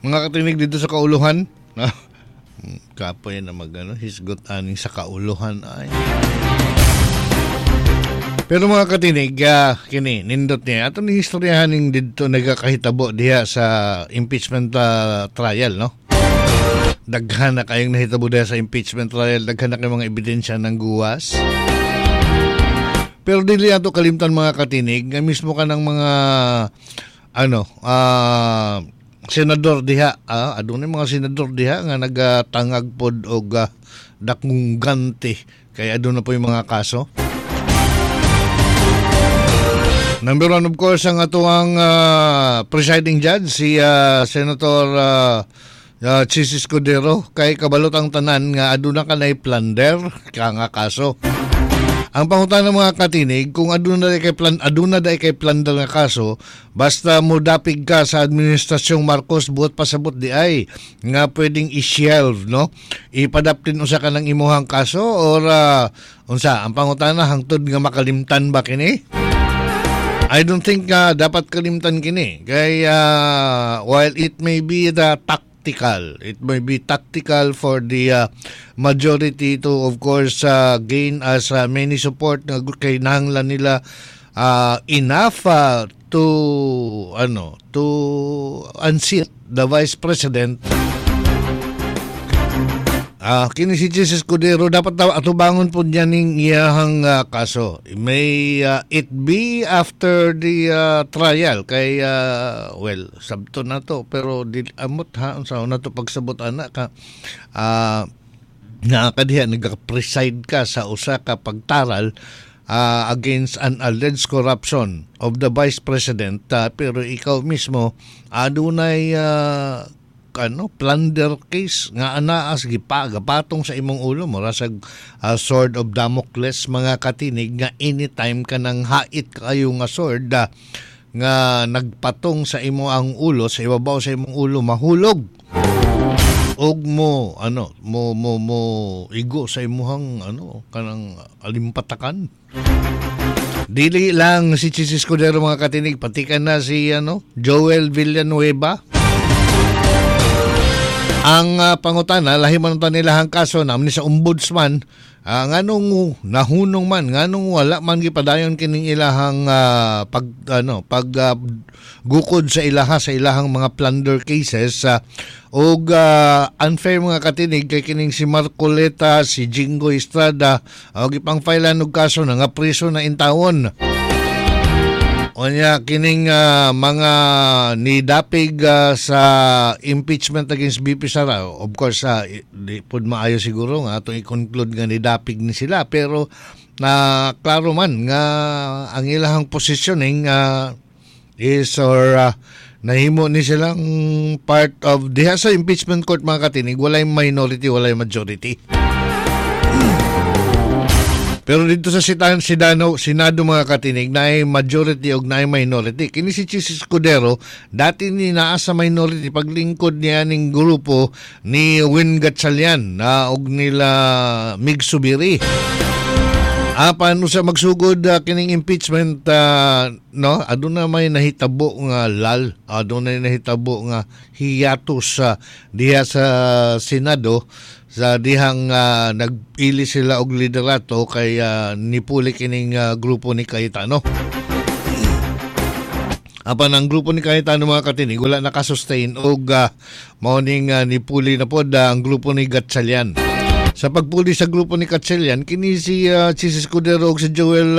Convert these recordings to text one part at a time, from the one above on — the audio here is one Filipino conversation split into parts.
Mga katinig dito sa kauluhan. Kapoy na hisgot aning sa kauluhan ay. Pero mga katinig, kini nindot niya ato ni historyahan ning didto nagakahitabo diha sa impeachment trial, no? Daghan na kayong nahitabo diha sa impeachment trial, daghan na kayong mga ebidensya ng guwas. Pero dili ato kalimtan mga katinig, nga mismo ka ng mga senador diha, adunay mga senador diha nga nagatangag pod og dakong ganti kay aduna po yung mga kaso. Number one, of course, ang atuang presiding judge, si Senator Chis Escudero, kay kabalotang tanan nga aduna ka na plunder ka nga kaso. Ang pangutan ng mga katinig, kung aduna day kay plunder nga kaso, basta mo dapig ka sa administrasyong Marcos buot pasabot di ay nga pwedeng i-shelve, no? Ipadaptin usa ka ng imuhang kaso or unsa ang pangutan na hangtod nga makalimtan ba kini? I don't think dapat kalimtan kini. Kaya while it may be it may be tactical for the majority to, of course, gain as many support na kay nahanglan nila enough to unseat the Vice President. Kini si Chis Escudero dapat atubangon po niya ning iyahang kaso. May it be after the trial kay sabto na to pero amot unsa na to pagsabot ana ka nakakadiha nagka-preside ka sa usa ka pagtaral against an alleged corruption of the Vice President pero ikaw mismo adunay plunder case nga anaas gipatong sa imong ulo mo rasag sword of Damocles mga katinig nga anytime ka nang hait kayo nga sword nga nagpatong sa imo ang ulo sa ibabaw sa imong ulo mahulog og mo igo sa imuhang kanang alimpatakan. Dili lang si Chis Escudero mga katinig, pati ka na si Joel Villanueva. Ang pangutana, lahi man nilahang kaso naman sa ombudsman, nganong nahunong man, nganong wala man gipadayon kining ilahang gukod sa ilahang mga plunder cases og unfair mga katinig kay kining si Marcoleta, si Jingo Estrada og ipang-filean og kaso na nga priso na intawon. Onya kining mga nidapig sa impeachment against BP Sara, of course di pud maayo siguro nga atong i-conclude nga nidapig ni sila pero klaro man nga ang ilahang positioning is or nahimo ni silang part of diha sa impeachment court mga katinig, walay minority, walay majority. Pero dito sa Senado mga katinig, naay majority o naay minority. Kini si Chis Escudero, dati ni naa sa minority paglingkod niya ning grupo ni Win Gatchalian og nila Mig Subiri. Paano sa magsugod kining impeachment, aduna may nahitabo nga aduna nahitabo nga hiatus diha sa Senado sa dihang nagpili sila og liderato kay nipuli kining grupo ni Cayetano. Apan ang grupo ni Cayetano mga katinig wala nakasustain og morning nipuli na pod ang grupo ni Gatchalian. Sa pagpuli sa grupo ni Gatchalian kini si Chis Escudero og si Joel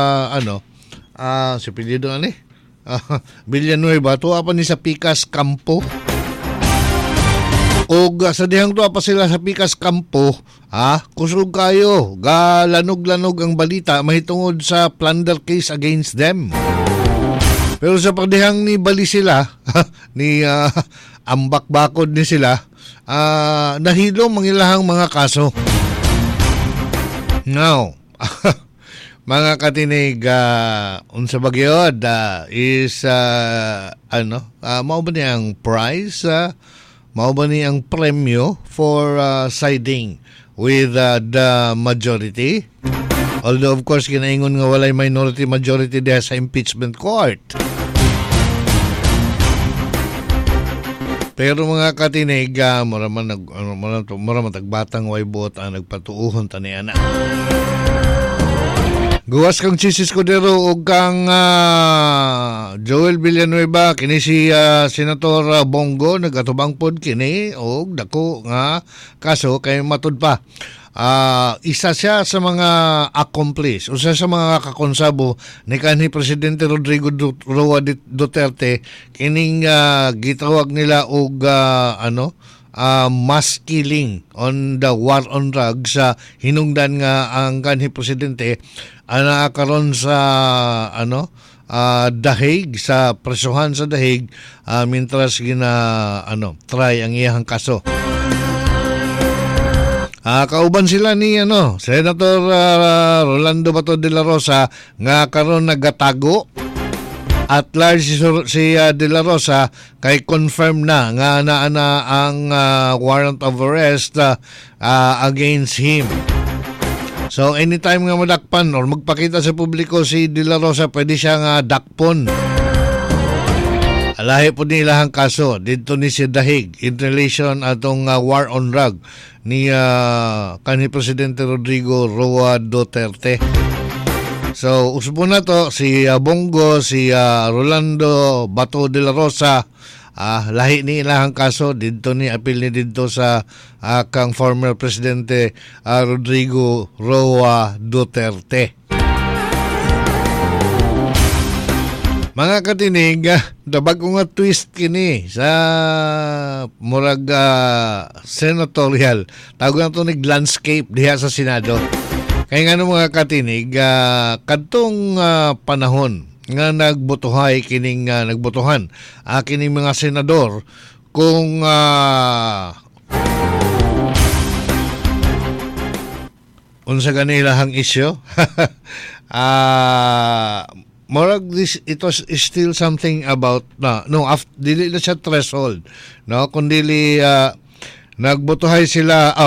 si pilido Villanueva tuwa pa ni sa Picas Campo. Og sa dihang tuwa pa sila sa Picas Campo, kusog kayo, lanog-lanog ang balita mahitungod sa plunder case against them. Pero sa pagdihang ni bali sila, ni ambak-bakod ni sila, nahilom ang ilahang mga kaso. Now, mga katinig, unsa bagyod is mao ba niyang prize? Mao ba niyang premyo for siding with the majority? Although of course ginaingon nga walay minority majority diha sa impeachment court. Pero mga katinig, mura man tagbatang way buot ang nagpatuuhon tani ana. Guwas kang Chisis Cordero o kang Joel Villanueva, kini si Senator Bongo, nagatubang pod kini o dako nga kaso kay matud pa. Isa siya sa mga accomplice, usa sa mga kakonsabo ni kanhi Presidente Rodrigo Roa Duterte, kining gitawag nila og mass killing on the war on drugs sa hinungdan nga ang kanhi presidente ana karon sa Dahig, sa presuhan sa Dahig, mintras try ang iyang kaso. Kauban sila ni Senator Rolando Bato de la Rosa nga karon nagatago. At large si De La Rosa kay confirm na nga naana ang warrant of arrest against him. So anytime nga madakpan or magpakita sa publiko si De La Rosa, pwede siya nga dakpon. Alahi po nila ang kaso dito ni si Dahig in relation atong war on drug ni kanhi Presidente Rodrigo Roa Duterte. So, usbo na to, si Bongo, si Rolando Bato de la Rosa, lahi ni ilahang kaso, dito ni apil ni dito sa kang former Presidente Rodrigo Roa Duterte. Mga katinig, dabag ko nga twist kini sa murag senatorial. Tawag na ito landscape diha sa Senado. Kaya nga mga katinig, kadtong panahon nga nagbotohan kining mga senador kung unsa ganilahang isyu. Morag it was still something about dili na siya threshold, kundi nagbotohay sila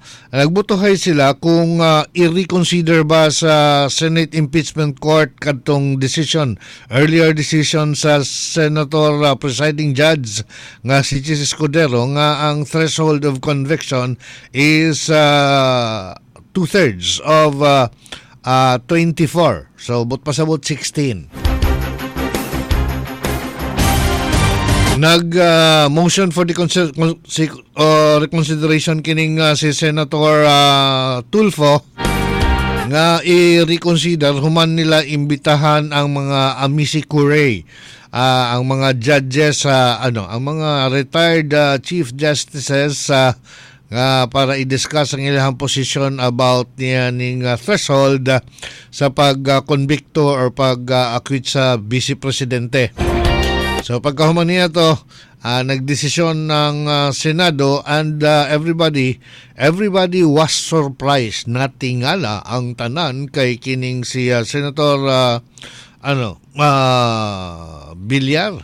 kung i-reconsider ba sa Senate Impeachment Court kadtong earlier decision sa Senator presiding judge nga si Jesus Cordero nga ang threshold of conviction is 2/3 of 24, so pasabot 16. Motion for the reconsideration kining si Senator Tulfo nga i-reconsider human nila imbitahan ang mga amici curiae, ang mga judges ang mga retired chief justices para i-discuss ang ilang posisyon about ning threshold sa pag-convicto or pag-acquit sa vice presidente. So pagkahuman niya to, nagdesisyon ng Senado and everybody was surprised. Natingala ang tanan kay kining si Senator Villar.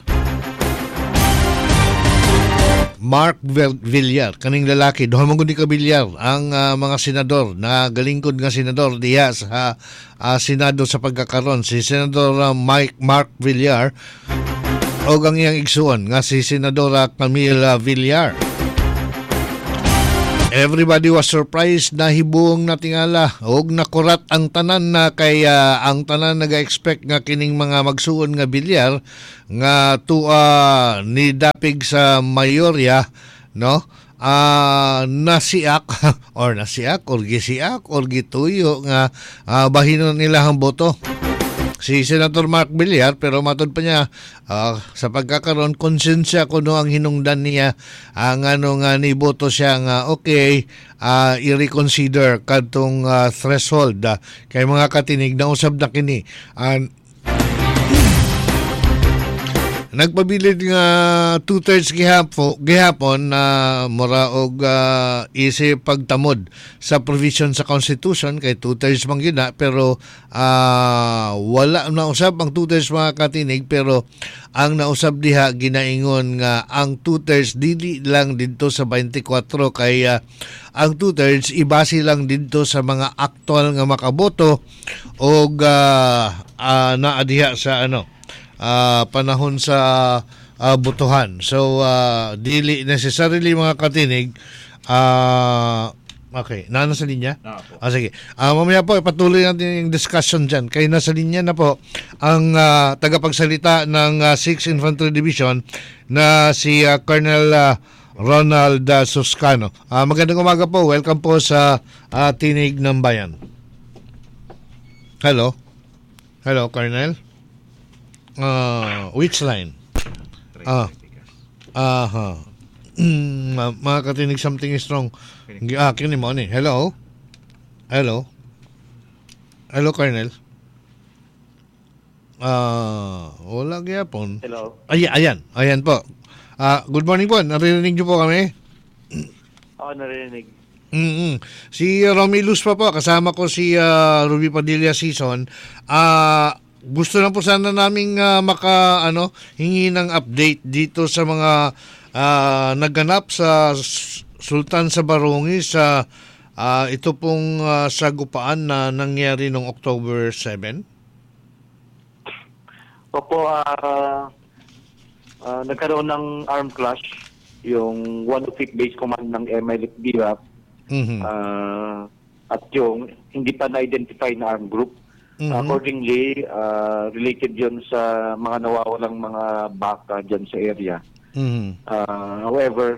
Mark Villar, kaning lalaki, doon mong ka Villar, ang mga senador, na galingkod nga senador diha sa Senado sa pagkakaroon. Si Senator Mark Villar, o ang iyang igsuon nga si Senadora Camila Villar. Everybody was surprised na hibong natingala og nakurat ang tanan na kaya ang tanan naga-expect nga kining mga magsuon nga Villar nga ni dapig sa mayorya nasiak or gisiak or gituyo nga bahinon nila ang boto si Senator Mark Villar, pero matod pa niya sa pagkakaroon konsensya kuno ang hinungdan niya ang nga niboto siya nga okay i-reconsider kadtong threshold kay mga katinig na usab na kini nagpabilid nga 2/3 gihapon na mura og isip pagtamod sa provision sa Constitution kay 2/3 man gyud pero wala na usab ang 2/3 mga katinig, pero ang nausab diha ginaingon nga ang 2/3 dili lang didto sa 24 kay ang 2/3 ibase lang didto sa mga aktual nga makaboto og naa diha sa panahon sa butuhan. So, dili necessarily mga katinig, okay, nasa linya? Sige. Mamaya po, ipatuloy natin yung discussion dyan. Kaya nasa linya na po ang tagapagsalita ng 6th Infantry Division na si Colonel Ronald Suscano. Magandang umaga po. Welcome po sa Tinig ng Bayan. Hello? Hello, Colonel? Which line? Mga katinig, something is wrong. Kini mo ni. Hello? Hello? Hello, Colonel? Wala gyapon. Hello. Ayan po. Good morning po. Naririnig niyo po kami? Oo, narinig. Si Romy Luz pa po, kasama ko si Ruby Padilla Season. Gusto lang po sana naming hingi ng update dito sa mga naganap sa Sultan sa Barangay sa ito pong sagupaan na nangyari noong October 7. Opo, nagkaroon ng armed clash yung 105 base command ng MLFB at yung hindi pa na-identify na armed group. Accordingly, related yun sa mga nawawalang mga baka dyan sa area. However,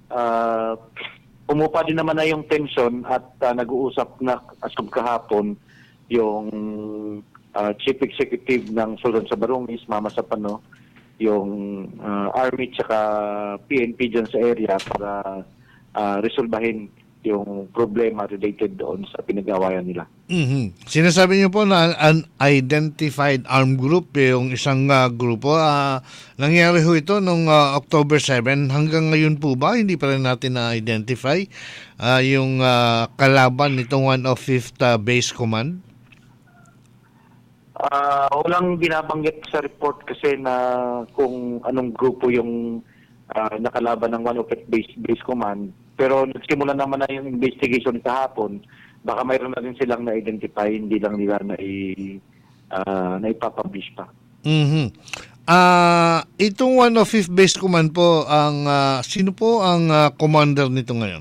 umupa din naman na yung tension at nag-uusap na as of kahapon yung Chief Executive ng Sultan sa Barangay, Mama Sapano, yung Army tsaka PNP dyan sa area para resolbahin yung problema related doon sa pinag-awayan nila. Sinasabi niyo po na unidentified armed group, yung isang grupo. Nangyari ho ito noong October 7. Hanggang ngayon po ba, hindi pa rin natin na-identify yung kalaban nitong 105th Base Command? Walang binabanggit sa report kasi na kung anong grupo yung nakalaban ng 105th Base Command. Pero nagsimula naman na yung investigation kahapon. Baka mayroon na rin silang na-identify, hindi lang nila na-ipapublish pa. Itong 105th Base Command po, sino po ang commander nito ngayon?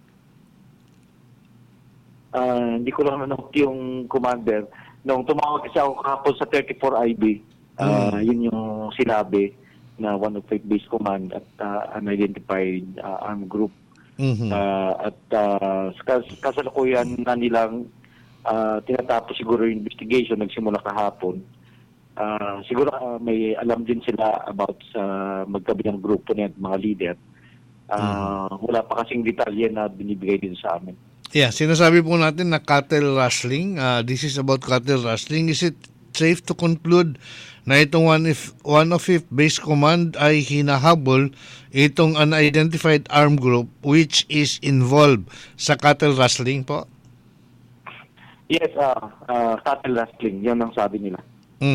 Hindi ko lang na-note yung commander. Nung tumawag kasi ako kahapon sa 34IB, yun yung sinabi na 105th Base Command at unidentified armed group. At kasalukuyan na nilang tinatapos siguro yung investigation, nagsimula kahapon. Siguro may alam din sila about sa magkabilang grupo niya at mga leader. Wala pa kasing detalye na binibigay din sa amin. Yeah, sinasabi po natin na cattle rustling. This is about cattle rustling. Is it safe to conclude na itong 105th Base Command ay hinahabol itong unidentified armed group which is involved sa cattle rustling po? Yes, cattle rustling. Yan ang sabi nila.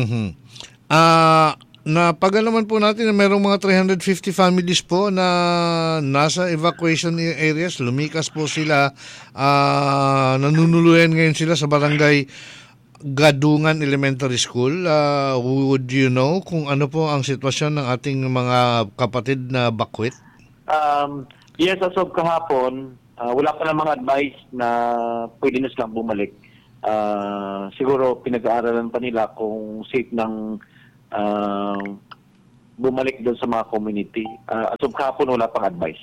Napagalaman po natin na mayroong mga 350 families po na nasa evacuation areas. Lumikas po sila. Nanunuluyan ngayon sila sa barangay Gadungan Elementary School. Would you know kung ano po ang sitwasyon ng ating mga kapatid na bakwit? Yes, as of kahapon, wala pa namang advice na pwede na silang bumalik. Siguro pinag-aaralan pa nila kung safe ng bumalik doon sa mga community. As of kahapon, wala pang advice.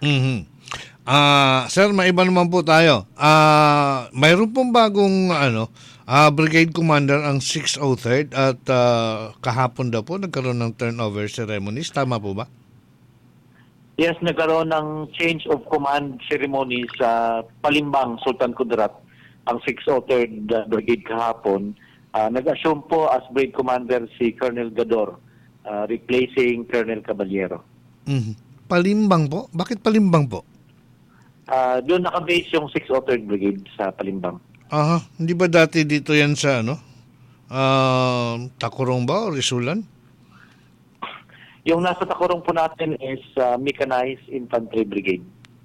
Sir, maiba naman po tayo. Mayroon pong bagong brigade commander ang 603rd at kahapon daw po nagkaroon ng turnover ceremonies. Tama po ba? Yes, nagkaroon ng change of command ceremony sa Palimbang, Sultan Kudarat, ang 603rd Brigade kahapon. Nag-assume po as brigade commander si Colonel Gador, replacing Colonel Caballero. Palimbang po? Bakit Palimbang po? Doon nakabase yung 603rd Brigade sa Palimbang. Hindi ba dati dito yan sa Takurong ba o Risulan? Yung nasa Takurong po natin is Mechanized Infantry Brigade.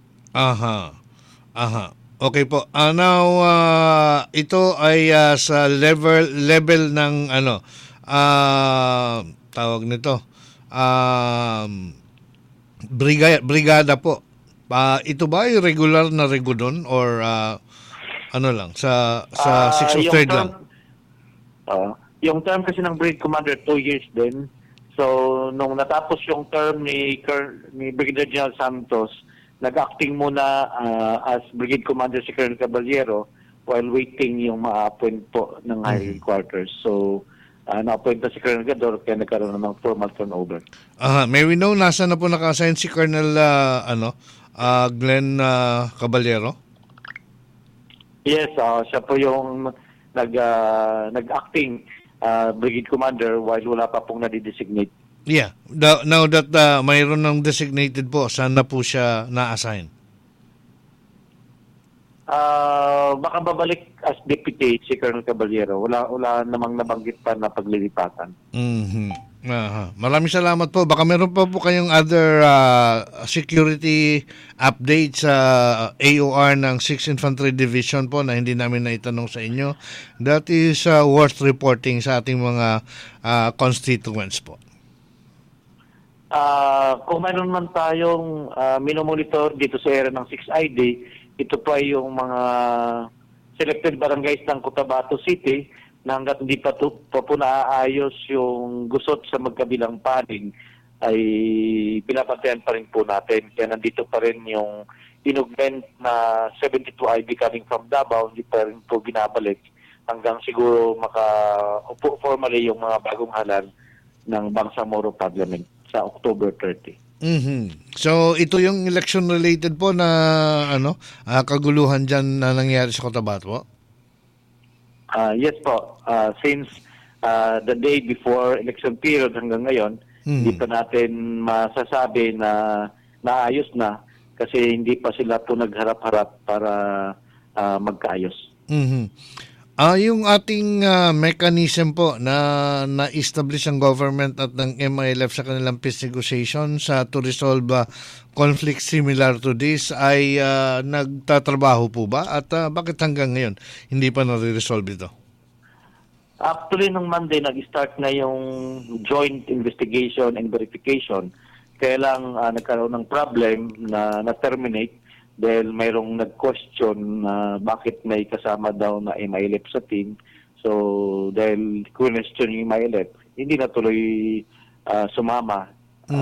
Okay po. Now, ito ay sa level ng tawag nito, brigada po. Ito ba ay regular na rego doon or ano lang sa 6 of Yung 3rd term, lang? yung term kasi ng Brigade Commander 2 years din. So nung natapos yung term ni Brigadier General Santos, nag-acting muna as Brigade Commander si Colonel Caballero while waiting yung ma-appoint po ng high quarters. So na-appoint na si Colonel Gador kaya nagkaroon na ng formal turnover. May we know nasa na po naka-assign si Colonel Glenn Caballero? Yes, siya po yung nag-acting Brigade Commander while wala pa pong nadi-designate. Yeah. Now that mayroon ng designated po, saan na po siya na-assign? Baka babalik as deputy si Colonel Caballero. Wala namang nabanggit pa na paglilipatan. Maraming salamat po. Baka meron pa po kayong other security updates sa AOR ng 6th Infantry Division po na hindi namin naitanong sa inyo. That is worth reporting sa ating mga constituents po. Kung mayroon man tayong minomonitor dito sa area ng 6ID, ito pa yung mga selected barangays ng Cotabato City na hanggat hindi pa po naaayos yung gusot sa magkabilang panig ay pinapantayan pa rin po natin. Kaya nandito pa rin yung inaugment na 72 IB coming from Davao, hindi pa rin po binabalik hanggang siguro maka-upo formally yung mga bagong halal ng Bangsamoro Parliament sa October 30. So ito yung election related po na kaguluhan dyan na nangyari sa Cotabato po? Yes po. Since the day before election period hanggang ngayon, hindi pa natin masasabi na naayos na kasi hindi pa sila po nagharap-harap para magkaayos. Yung ating mechanism po na establish ang government at ng MILF sa kanilang peace negotiations to resolve conflict similar to this ay nagtatrabaho po ba? At bakit hanggang ngayon hindi pa nare-resolve ito? Actually, nung Monday, nag-start na yung joint investigation and verification. Kaya lang nagkaroon ng problem na na-terminate dahil mayroong nag-question na bakit may kasama daw na MILF sa team. So, dahil question yung MILF, hindi na tuloy sumama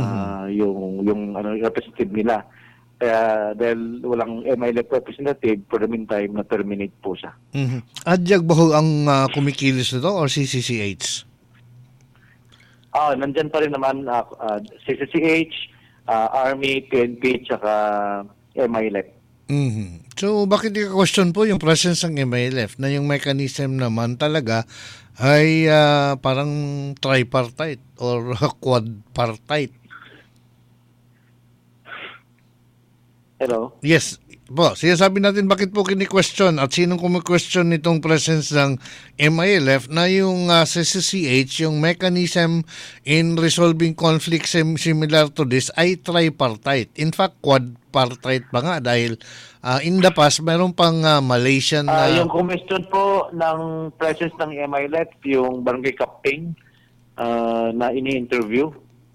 yung representative nila. Kaya dahil walang MILF representative, for the meantime, na-terminate po siya. Adyag ba ho ang kumikilos nito or CCCH? Nandyan pa rin naman CCCH, Army, PNP, tsaka MILF. So, bakit i-question po yung presence ng MILF na yung mechanism naman talaga ay parang tripartite or quadpartite? Hello? Yes. Po, sinasabi natin bakit po kini-question at sinong kumi-question nitong presence ng MILF na yung CCCH, yung mechanism in resolving conflicts similar to this ay tripartite. In fact, quadpartite pa nga dahil in the past, mayroon pang Malaysian na... Yung question po ng presence ng MILF, yung barangay captain na ini-interview.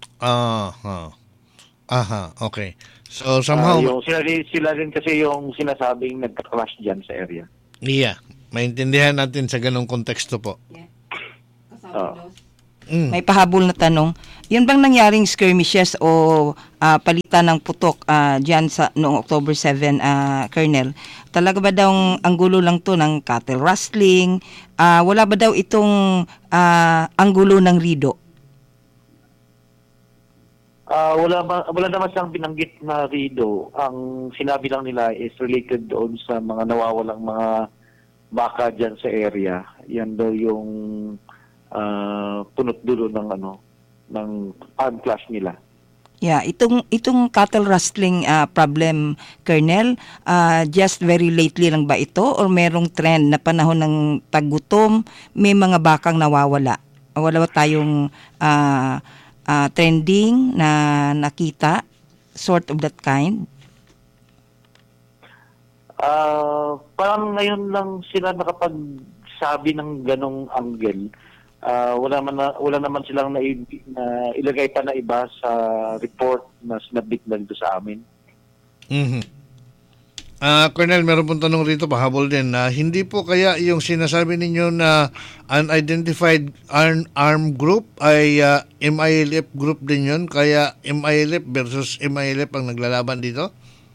Okay. So somehow yung sila rin kasi yung sinasabing nagka-clash diyan sa area. Yeah, maintindihan natin sa ganung konteksto po. Yeah. May pahabol na tanong. Yun bang nangyaring skirmishes o palitan ng putok diyan sa noong October 7, Colonel? Talaga ba daw ang gulo lang to ng cattle rustling? Wala ba daw itong ang gulo ng rido? Wala naman siyang binanggit na rido. Ang sinabi lang nila is related doon sa mga nawawalang mga baka dyan sa area. Yan daw yung punot dulo ng armed clash nila. Yeah, itong cattle rustling problem, Colonel, just very lately lang ba ito or merong trend na panahon ng taggutom, may mga bakang nawawala? Wala ba tayong trending na nakita, sort of that kind? Parang ngayon lang sila nakapagsabi ng ganong angle. wala naman silang na ilagay pa na iba sa report na sinabit na dito sa amin. Colonel, meron pong tanong rito, pahabol din. Hindi po kaya yung sinasabi ninyo na unidentified armed group ay MILF group din yun? Kaya MILF versus MILF ang naglalaban dito?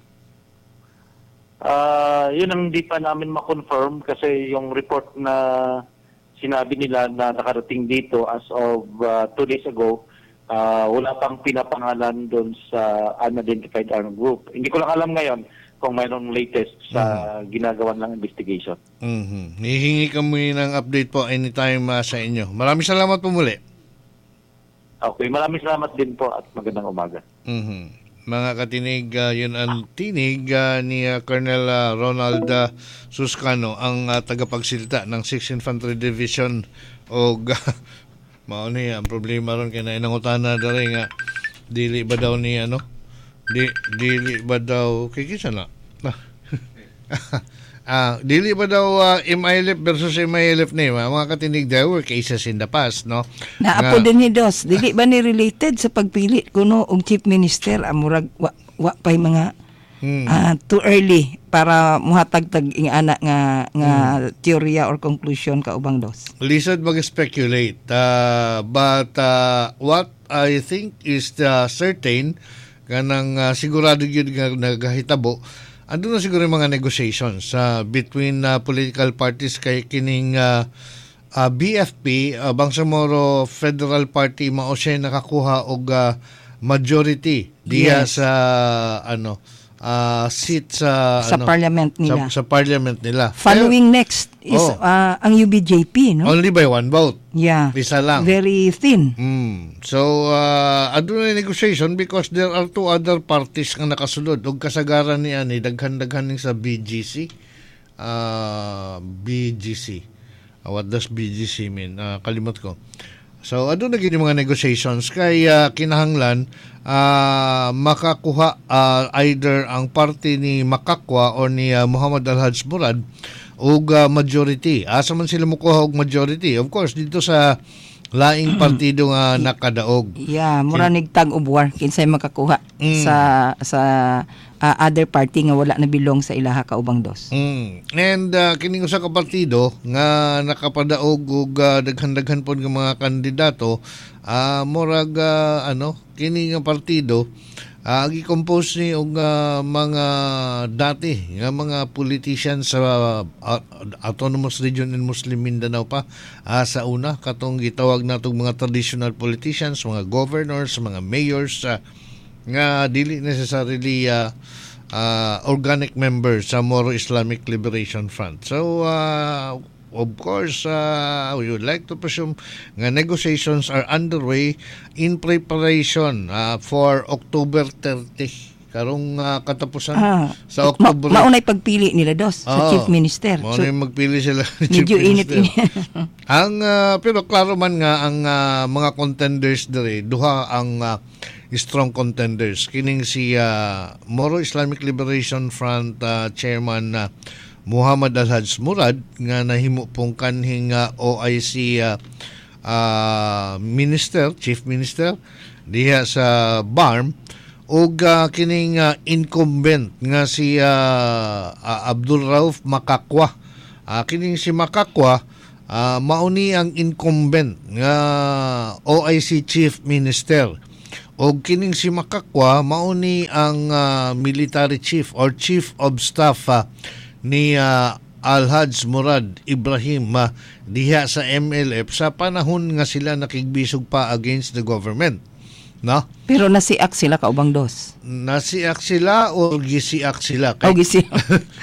Yun ang hindi pa namin ma-confirm kasi yung report na sinabi nila na nakarating dito as of 2 days ago, wala pang pinapangalan doon sa unidentified armed group. Hindi ko lang alam ngayon kung mayroong latest sa ginagawa ng investigation. Hihingi kami ng update po anytime sa inyo. Maraming salamat po muli. Okay, maraming salamat din po at magandang umaga. Mga katinig, yun ang tinig ni Colonel Ronald Suscano, ang tagapagsilta ng 6th Infantry Division. O mauni ang problema ron kaya inangutana na rin nga dili ba daw ni dili ba daw kikisa na dili ba daw MILF versus MILF ni mga katinig, there were cases in the past, no? Naapo din ni Dos, dili ba ni related sa pagpili kuno og chief minister amurag wa pay mga too early para muhatag-tag ing anak nga teorya or conclusion kaubang Dos. Lisod mag-speculate but what I think is certain kanang sigurado gyud nga nagahitabo andun na siguro yung mga negotiations between political parties kay kining BFP, Bangsamoro Federal Party, mao siya nakakuha og majority diya sa seat sa parliament nila. Sa parliament nila. Following next is ang UBJP, no? Only by one vote. Yeah. Isa lang. Very thin. So, aduna negotiation because there are two other parties nga nakasulod og kasagaran ni daghan-daghan sa BGC. BGC. What does BGC mean? Kalimot ko. So, aduna gid mga negotiations kay kinahanglan makakuha either ang party ni Makakwa o ni Muhammad Al-Haj Murad og majority. Asa man sila mokuha og majority? Of course, dito sa laing partido nga nakadaog. Yeah, mura nigtag og war kinsay makakuha sa other party nga wala na bilong sa ilaha kaubang Dos. And kining usa ka partido nga nakapadaog og daghan-daghan pod nga mga kandidato, murag kini nga partido gi-compose ni og mga dati nga mga politicians sa Autonomous Region in Muslim Mindanao pa sa una katong gitawag natong mga traditional politicians, mga governors, mga mayors nga dili necessarily organic members sa Moro Islamic Liberation Front. So of course, we would like to presume nga negotiations are underway in preparation for October 30. Karong katapusan sa October. Maunay pagpili nila Dos sa chief minister. Maunay magpili sila ni chief minister. Ang pero klaro man nga ang mga contenders dere duha ang strong contenders. Kining si Moro Islamic Liberation Front chairman Muhammad Al-Haj Murad nga nahimo pong kanhing OIC minister, chief minister diha sa BARM ug kining incumbent nga si Abdul Rauf Makakwa. Kining si Makakwa mauni ang incumbent nga OIC chief minister. Og kining si Makakwa mauni ang military chief or chief of staff ni Al-Haj Murad Ibrahim diha sa MLF sa panahon nga sila nakigbisog pa against the government, no? Pero nasiak sila kaubang Dos. Nasiak sila o gisiak sila? O gisiak.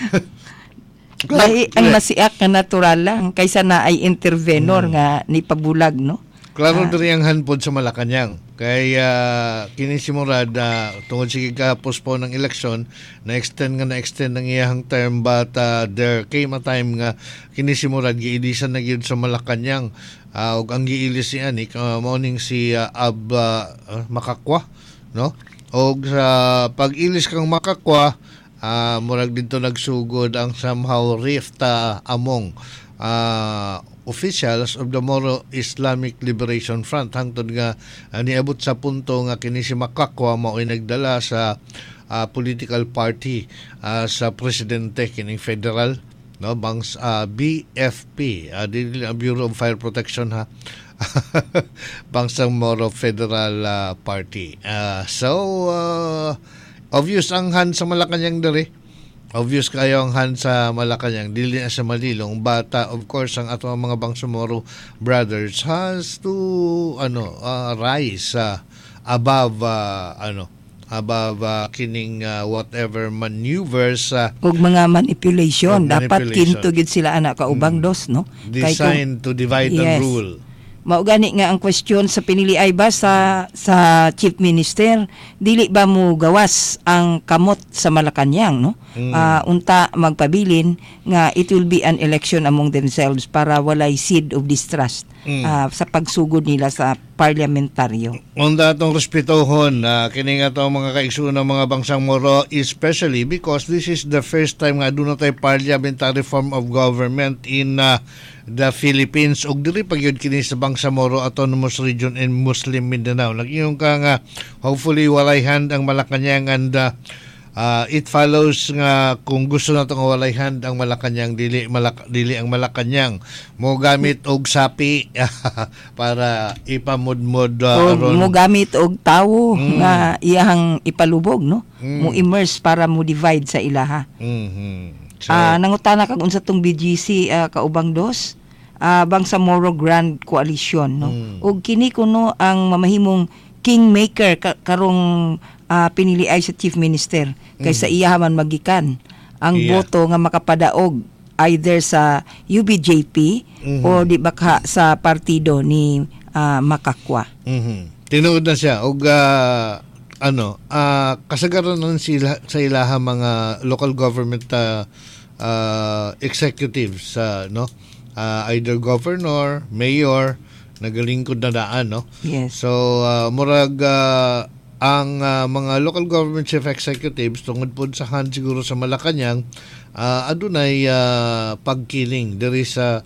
Kaya ang nasiak nga natural lang kaysa na ay intervenor nga ni pabulag, no? Klaro diri ang hanpod sa Malacañang. Kay kini si Murad tungod sige ka-postpone ng eleksyon, na-extend ng iyahang term but there came a time nga kini si Murad giilisan na gyud sa Malacañang. Ug ang giilis ni ani morning si Makakwa, no? Og sa pag-ilis kang Makakwa, murag dito nagsugod ang somehow rift among officials of the Moro Islamic Liberation Front hangtod nga niabot sa punto nga kini si Makakwa mao'y nagdala sa political party sa presidente kining federal, no, bangs BFP, dili ang Bureau of Fire Protection ha. Bangsang Moro Federal Party. Obvious ang han sa Malacanang dere. Obvious kayo ang han sa Malacanang, dili na sa Malilong. Bata, of course, ang ato mga Bangsang Moro brothers has to rise above kining whatever maneuvers ug mga manipulation. Dapat kinto gid sila anak kaubang dos, no? Designed to divide and rule. Mao gani nga ang question sa pinili ay ba sa Chief Minister, dili ba mo gawas ang kamot sa Malacanang, no? Unta magpabilin nga it will be an election among themselves para walay seed of distrust sa pagsugod nila sa parliamentaryo. Unda atong respetohon kini nga atong mga kaigsuon ng mga Bangsang Moro, especially because this is the first time nga aduna tay parliamentary form of government in the Philippines, ug diri pagyud kini sa Bangsang Moro Autonomous Region in Muslim Mindanao. Nag-ingon ka nga hopefully walay hand ang Malacanang, and it follows nga kung gusto nato nga walay hand ang Malacanang, dili ang Malacanang mo gamit og sapi para ipamudmod mo gamit og tawo nga iyang ipalubog, no? Mo immerse para mo divide sa ilaha. So, nangutana kag unsa tong BGC kaubang dos, Bangsang Moro Grand Coalition, no? Ug kini kuno ang mamahimong kingmaker karong pinili ay sa Chief Minister kaysa iya man magikan ang boto nga makapadaog either sa UBJP o di baka sa partido ni Makakwa. Tinuod na siya og kasagaran na sila sa ilaha mga local government executives, no? Either governor, mayor, nagalingkod na daan, no? Yes. So murag ang mga local government chief executives tungod pod sa han siguro sa Malacanang adunay pagkiling diri sa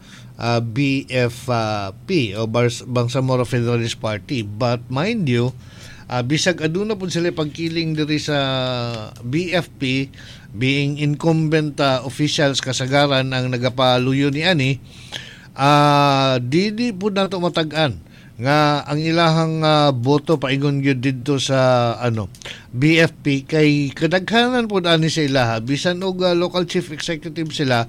BFP o Bangsang Moro Federalist Party. But mind you, bisag aduna po sila pagkiling diri sa BFP, being incumbent officials kasagaran ang nagapaluyo ni ani, dili po nato matag-an nga ang ilahang boto paingon gyud didto sa BFP kay kadaghanan po ani sa ilaha bisan og local chief executive sila,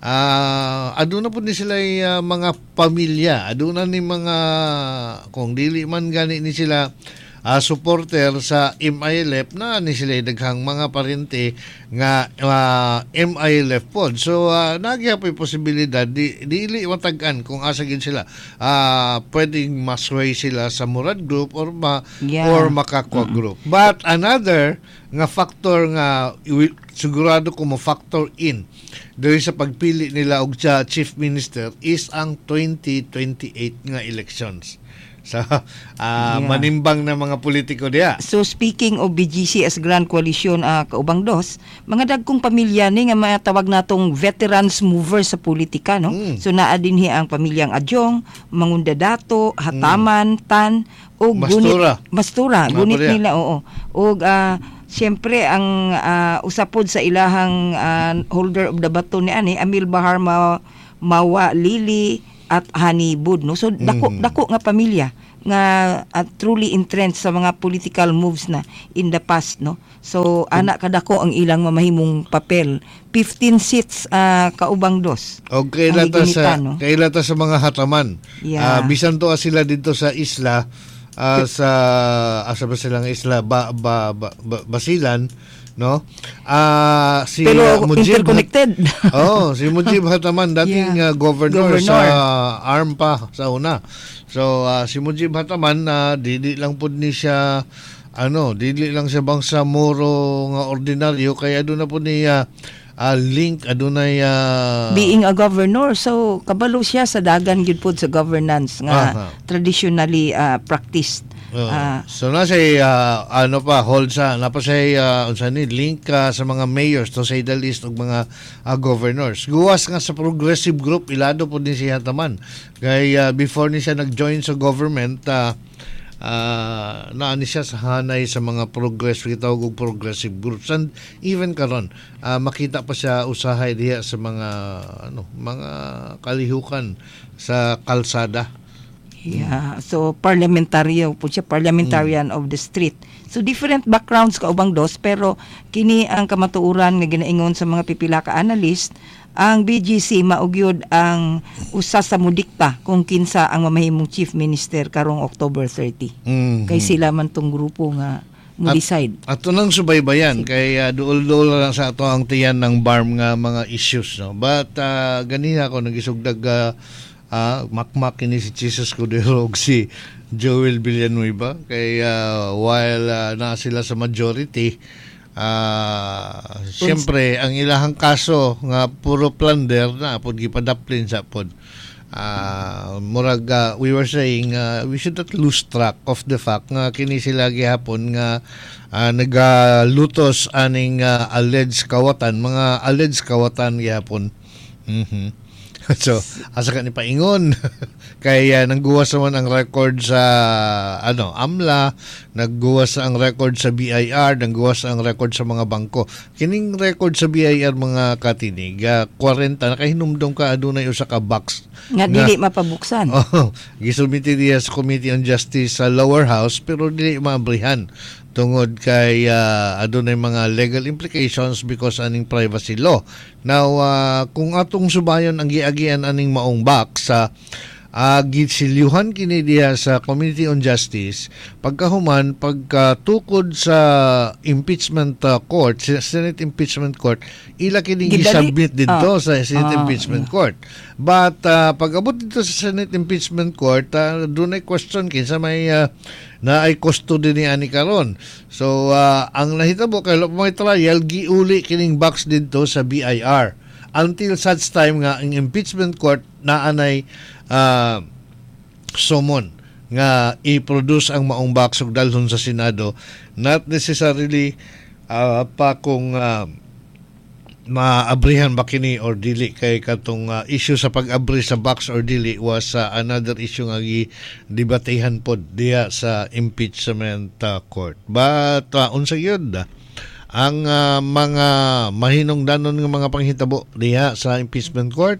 aduna po ni sila mga pamilya, aduna ni mga kung dili man gani ni sila supporter sa MILF na ni sila daghang mga parente nga MILF pod. So nagyapoy posibilidad dili matag-an kung asa gid sila pwedeng masway sila sa Murad group or Makakwa group. But another nga factor nga sigurado ko mo factor in diri sa pagpili nila og Chief Minister is ang 2028 nga elections. So, manimbang na mga politiko diya. So, speaking of BGC as Grand Coalition, kaubang dos, mga dagkong pamilya ni nga matawag natong veterans movers sa politika, no? So, naa dinhi ang pamilyang Adyong, Mangunda Dato, Hataman, Tan, o Mastura. Gunit nila, oo. O, siyempre, ang usapod sa ilahang holder of the baton ni ani, Amil Bahar Mawa Lili, at Hanibud, no? So dako nga pamilya nga truly entrenched sa mga political moves na in the past, no? So anak kadako ang ilang mamahimong papel. 15 seats kaubang dos. Okay, kailata sa mga hataman. Yeah. Bisan to sila dito sa isla sa asa ba silang isla Basilan, no? Si pero Mujib interconnected. si Mujib Hataman dating governor sa ARM pa sa una. So si Mujib Hataman dili lang pud ni siya dili lang siya Bangsang Moro nga ordinaryo, kaya aduna pud niya link adunay being a governor, so kabalo siya sa dagan gyud pud sa governance nga traditionally practiced So na say hold sa napasay unsa ni link sa mga mayors to say the least ug mga governors. Guwas nga sa progressive group ilado po din siya taman. Kay before ni siya nag-join sa government naani siya sa hanay sa mga progressive groups, and even karon makita pa siya usahay diha sa mga mga kalihukan sa kalsada. Yeah, so parliamentarian po siya, parliamentarian of the street. So different backgrounds kaubang dos, pero kini ang kamatuoran nga ginaingon sa mga pipila ka analyst, ang BGC maugyod ang usa sa mudikta kung kinsa ang mamahimong chief minister karong October 30. Kay sila man tong grupo nga mo decide. At nang subaybayan kay duol-duol lang sa ato ang tiyan ng BARM nga mga issues, no. But ganina ako nagisugdag makmak ini si Jesus Cordero ug si Joel Villanueva kay while na sila sa majority, siyempre ang ilahang kaso nga puro plunder na pod gipadaplin sa pod. Murag we were saying we should not lose track of the fact nga kini sila gihapon nga nagalutos aning alleged kawatan gihapon. So, asa ka ni paingon kay nagguwas naman ang record sa AMLA, nagguwas ang record sa BIR, nagguwas ang record sa mga bangko. Kining record sa BIR mga katinig, 40 nakahinumdum ka adunay usa ka box nga dili mapabuksan. Gisubmiti diya sa Committee on Justice sa lower house pero dili maabrihan tungod kay adunay mga legal implications because aning privacy law. Now kung atong subayon ang giagian aning maong box sa gisilyuhan kini diha sa Committee on Justice pagkahuman pagkatukod sa impeachment court, Senate impeachment court, ila kini gi-submit dito sa Senate impeachment court. But pag-abot dito sa Senate impeachment court, dunay question kinsa may na ay custody ni ani karon. So ang nahitabo kay may trial giuli kining box dito sa BIR until such time nga ang impeachment court naanay summon nga i-produce ang maong box ug dalhon sa Senado, not necessarily pa kung maabrihan ba kini or dili, kay katong issue sa pag-abri sa box or dili was another issue nga gidebatehan pod diha sa impeachment court. But unsa gyud ang mga mahinungdanon nga mga panghitabo diha sa impeachment court,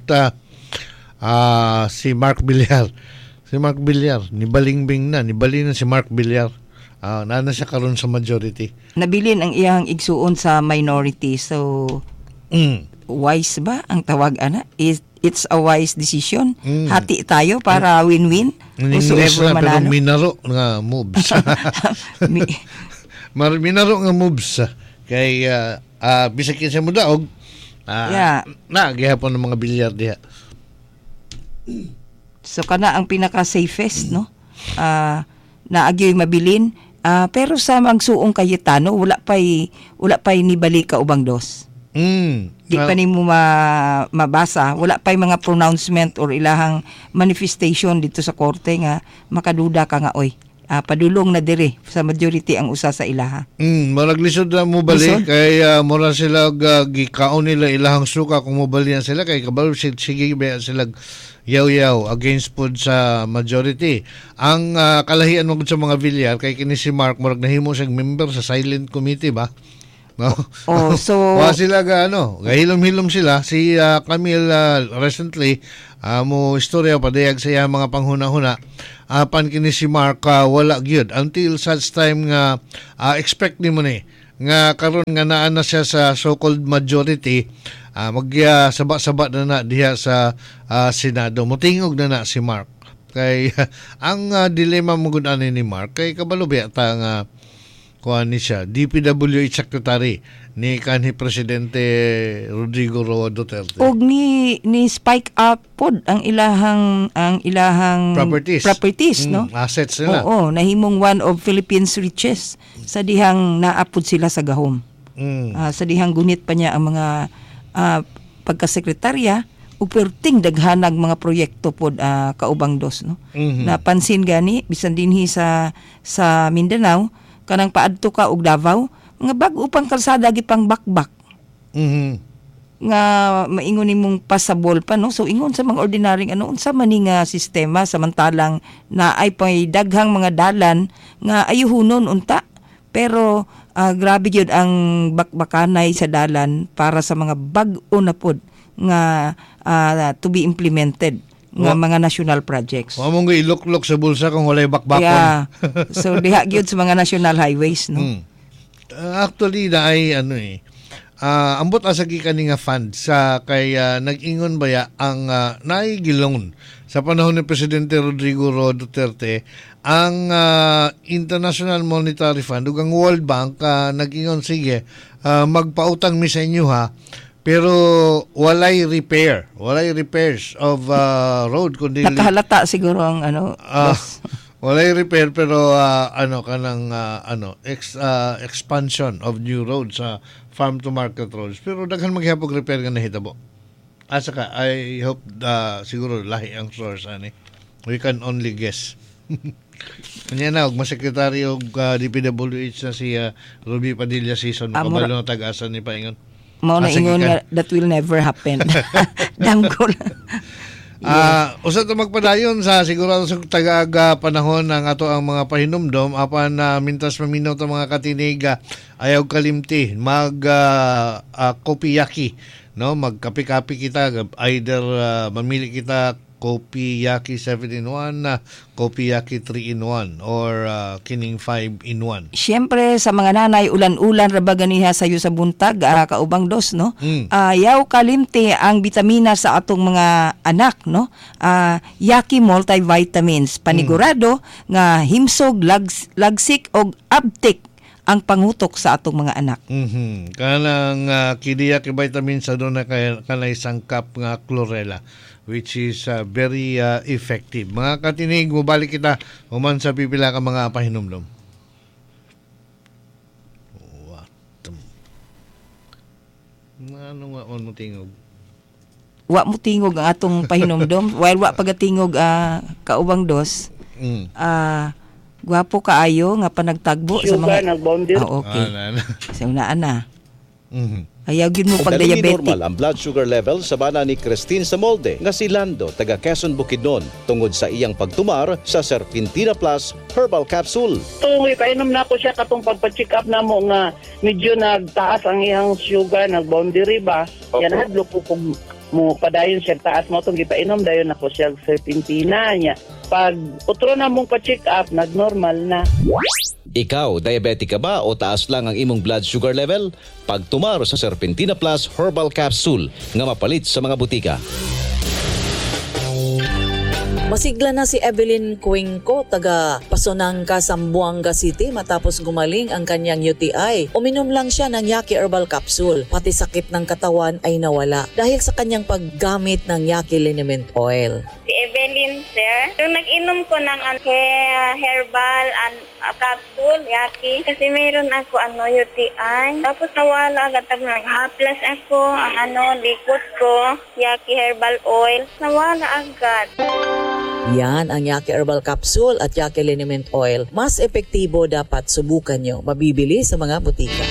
si Mark Villar nibalingbing na si Mark Villar. Nana siya karon sa majority. Nabilin ang iyang igsuon sa minority. So wise ba ang tawag ana? It's a wise decision. Hati tayo para win-win. Whosoever manalo. Pero minaro nga moves. Minaro nga moves. Kay bisag kinsa mo daog. Gihapon ng mga bilyar diha. So kana ang pinaka safest, no? Naagyoy mabilin. Pero sa magsuong Cayetano wala pay nibalik ka ubang dos. Di pa ni mo mabasa, wala pay mga pronouncement or ilahang manifestation dito sa korte nga makaduda ka nga oy. Padulong na dire sa majority ang usa sa ilaha. Marag lisod na mo bali kay mura sila gikaon nila ilahang suka kung mobali na sila kay kabalo sige ba sila yaw against pod sa majority. Ang kalahian mo sa mga Villar kay kini si Mark murag nahimo siyang member sa silent committee ba? No. So sila gahilom-hilom sila si Camille recently mo istorya padayag sa mga panghuna-huna. Apan kini si Mark wala gyud until such time nga expect nimo ni nga karon nga naa na siya sa so-called majority, saba-saba na diha sa Senado. Mutingog na si Mark. Kay ang dilema mo gud ani ni Mark kay kabalo ba ta nga kuan ni siya DPWH secretary ni kanhi presidente Rodrigo Roa Duterte. Og ni spike up pod ang ilahang properties, no? Assets nila. Oo, nahimong one of Philippines richest sa dihang naapod sila sa gahom. Sa dihang gunit pa niya ang mga pagkasekretarya uperting daghanag mga proyekto pod kaubang dos no. Napansin gani bisan dinhi sa Mindanao kanang paadto ka og Davao nga bag-o pang kalsada gipang bakbak. Nga maingon nimong pasabol pa no. So ingon sa mga ordinaryong unsa man ni nga sistema samantalang naay pay daghang mga dalan nga ayuhunon unta. Pero grabe yun ang bakbakanay sa dalan para sa mga bag-o na pod nga to be implemented nga mga national projects. Wa mong iluklok sa bulsa kung walay bakbakon. Yeah. So diha gyud sa mga national highways no. Actually na ay ambot asa gikani nga fund sa kay nag-ingon baya ang naigilon sa panahon ni Presidente Rodrigo Duterte ang International Monetary Fund ug ang World Bank nag-ingon sige magpautang mi sa inyo ha pero walay repairs of road kundi nakahalata siguro ang walay repair pero kanang expansion of new roads sa farm to market roads pero daghan maghapog repair nga nahitabo. Asa ka I hope siguro lahi ang source ani. We can only guess. Kanya na og masekretary og DPWH na si Ruby Padilla Season makabalo na tag-asa ni paingon. Mao na ingon nga that will never happen. Damgol. Usa to magpadayon sa sigurado sa tagag panahon ng ato ang mga pahinumdom apan mintas maminaw ta mga katinig ayaw kalimti mag kopiyaki no magkapi-kapi kita either mamili kita Kopiyaki 7-in-1, Kopiyaki 3-in-1 or kining 5-in-1. Siyempre sa mga nanay ulan-ulan ra ba ganiha sayo sa buntag kaubang dos no. Ayaw kalimti ang bitamina sa atong mga anak no. Yaki multivitamins panigurado nga himsog lagsik og abtik ang pangutok sa atong mga anak. Kanang kidiyaki vitamins sa doon na kanay sangkap nga chlorella which is very effective. Mga katinig, mubalik kita human sa pipila ka mga pahinumdom. Ano nga mo tingog? Wa mo tingog ang atong pahinumdom while wa pagatingog kaubang dos. Gwapo kaayo nga panagtagbo sa mga nag-bonder. Okay. Sa unaan na. Ayaw gyud mo pag diabetic. Normal ang blood sugar level sa bana ni Christine Samolde nga si Lando taga Quezon Bukidnon tungod sa iyang pagtumar sa Serpentina Plus Herbal Capsule. Painom na ako siya katong pagpa-check up na mo nga medyo nagtaas ang iyang sugar, nag-boundary ba? Yan hadlo ko kung mo padayon siya taas mo itong gipainom dayon ako siya Serpentina niya. Pag utro na mong pa-check up, nag-normal na. Ikaw, diabetic ka ba o taas lang ang imong blood sugar level? Pagtumaro sa Serpentina Plus Herbal Capsule nga mapalit sa mga butika. Masigla na si Evelyn Cuenco, taga Pasonangka, Zamboanga City matapos gumaling ang kanyang UTI. Uminom lang siya ng Yaki Herbal Capsule. Pati sakit ng katawan ay nawala dahil sa kanyang paggamit ng Yaki Liniment Oil. Si Evelyn, sir, yung nag-inom ko ng herbal capsule, Yaki, kasi mayroon ako UTI. Tapos nawala agad nag-haplas ako, ang likod ko, Yaki Herbal Oil, nawala agad. Yan ang Yaki Herbal Capsule at Yaki Liniment Oil. Mas epektibo, dapat subukan nyo. Mabibili sa mga butika.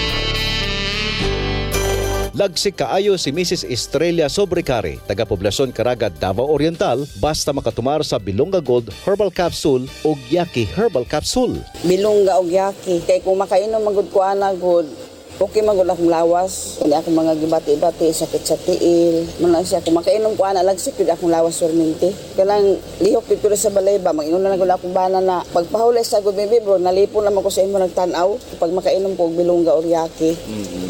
Lagsik kaayo si Mrs. Estrella Sobrecari, taga Poblacion Caraga, Davao Oriental, basta makatumar sa Bilonga Gold Herbal Capsule o Yaki Herbal Capsule. Bilonga o Yaki, kay kung makainom magud ko good, okay magud akong lawas. Kani ako mga gibati-bati, sakit sa tiil. Manan siya kung makainom ko lagsik jud akong lawas surminti. Kanang lihok dito sa balay ba, mag-inom na gud akong bana na pagpahulay sa gud bro, nalipon naman ko sa imo nagtan-aw pag makainom ko og Bilonga o Yaki.